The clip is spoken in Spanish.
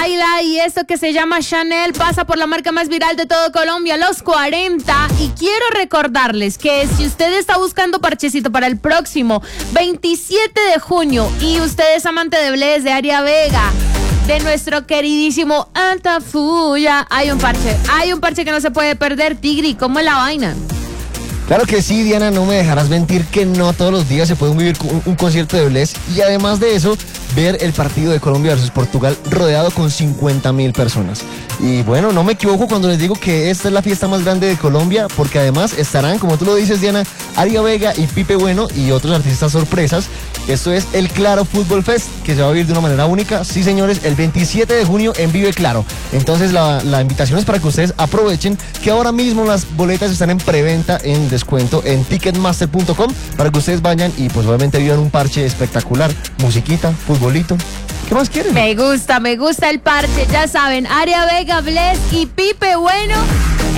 Laila y esto que se llama Chanel pasa por la marca más viral de todo Colombia, los 40. Y quiero recordarles que si usted está buscando parchecito para el próximo 27 de junio y usted es amante de Bless, de Aria Vega, de nuestro queridísimo Altafulla, hay un parche que no se puede perder. Tigri, ¿cómo es la vaina? Claro que sí, Diana, no me dejarás mentir que no todos los días se puede vivir un concierto de Bless y además de eso, ver el partido de Colombia versus Portugal rodeado con 50,000 personas. Y bueno, no me equivoco cuando les digo que esta es la fiesta más grande de Colombia porque además estarán, como tú lo dices, Diana, Aria Vega y Pipe Bueno y otros artistas sorpresas. Esto es el Claro Fútbol Fest, que se va a vivir de una manera única. Sí, señores, el 27 de junio en Vive Claro. Entonces la invitación es para que ustedes aprovechen que ahora mismo las boletas están en preventa, en descuento en ticketmaster.com, para que ustedes vayan y pues obviamente vivan un parche espectacular. Musiquita, futbolito. ¿Qué más quieren? Me gusta el parche, ya saben, Aria Vega, Bless y Pipe Bueno.